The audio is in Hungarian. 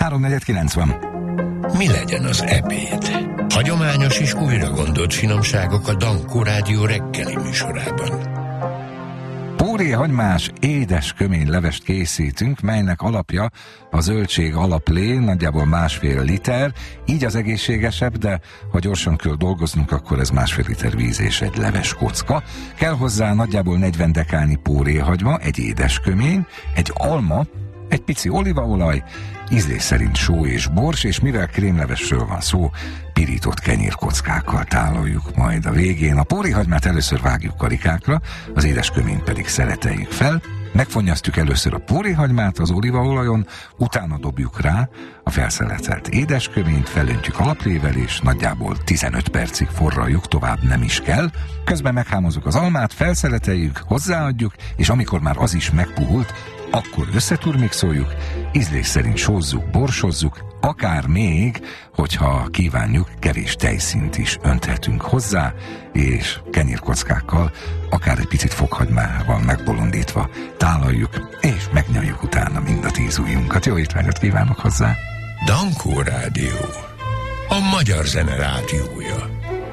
3:49 van. Mi legyen az ebéd? Hagyományos és újra gondolt finomságok a Dankó Rádió reggeli műsorában. Póréhagymás édes kömény levest készítünk, melynek alapja a zöldség alaplé, nagyjából 1,5 liter, így az egészségesebb, de ha gyorsan kell dolgoznunk, akkor ez 1,5 liter víz és egy leves kocka. Kell hozzá nagyjából 40 dekányi póréhagyma, egy édes kömény, egy alma, egy pici olívaolaj, ízlés szerint só és bors, és mivel krémlevesről van szó, pirított kenyérkockákkal tálaljuk majd a végén. A póréhagymát először vágjuk karikákra, az édes köményt pedig szeleteljük fel, megfonnyasztjuk először a póréhagymát az olívaolajon, utána dobjuk rá a felszeletelt édesköményt, felöntjük alaplével, és nagyjából 15 percig forraljuk, tovább nem is kell. Közben meghámozzuk az almát, felszeleteljük, hozzáadjuk, és amikor már az is megpuhult, akkor összeturmixoljuk, ízlés szerint sózzuk, borsozzuk, akár még, hogyha kívánjuk, kevés tejszínt is önthetünk hozzá, és kenyérkockákkal, akár egy picit fokhagymával megbolondítva tálaljuk, és megnyaljuk utána mind a 10 ujjunkat. Jó étvágyat kívánok hozzá! Dankó Rádió, a magyar zene rádiója.